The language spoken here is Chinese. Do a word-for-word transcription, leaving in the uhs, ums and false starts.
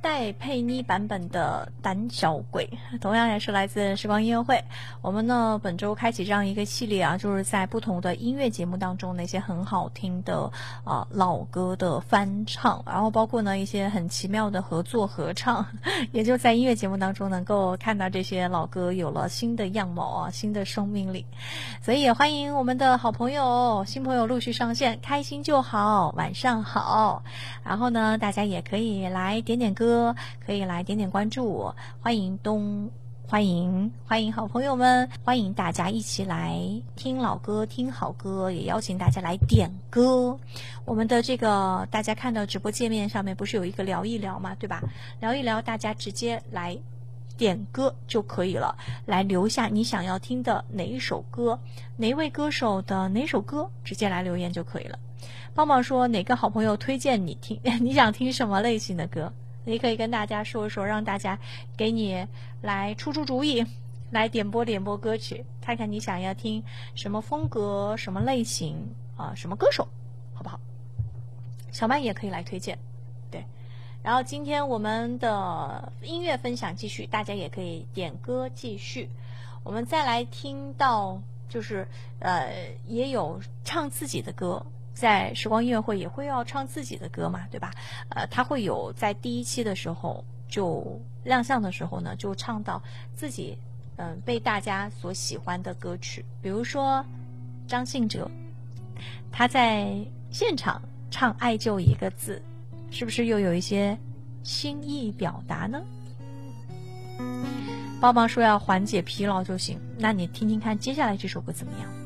戴佩妮版本的胆小鬼，同样也是来自时光音乐会。我们呢本周开启这样一个系列啊，就是在不同的音乐节目当中那些很好听的啊、呃、老歌的翻唱，然后包括呢一些很奇妙的合作合唱，也就在音乐节目当中能够看到这些老歌有了新的样貌啊，新的生命力。所以也欢迎我们的好朋友、新朋友陆续上线，开心就好，晚上好。然后呢，大家也可以来点点歌，可以来点点关注，欢迎东，欢迎欢迎好朋友们，欢迎大家一起来听老歌、听好歌，也邀请大家来点歌。我们的这个大家看到直播界面上面不是有一个聊一聊嘛，对吧？聊一聊，大家直接来点歌就可以了，来留下你想要听的哪一首歌，哪位歌手的哪首歌，直接来留言就可以了。帮忙说哪个好朋友推荐你听，你想听什么类型的歌，你可以跟大家说一说，让大家给你来出出主意，来点播点播歌曲，看看你想要听什么风格、什么类型啊、呃，什么歌手，好不好？小曼也可以来推荐，对。然后今天我们的音乐分享继续，大家也可以点歌继续。我们再来听到就是呃，也有唱自己的歌。在时光音乐会也会要唱自己的歌嘛，对吧？呃，他会有在第一期的时候就亮相的时候呢，就唱到自己嗯、呃、被大家所喜欢的歌曲，比如说张信哲，他在现场唱“爱就一个字”，是不是又有一些心意表达呢？帮忙说要缓解疲劳就行，那你听听看接下来这首歌怎么样？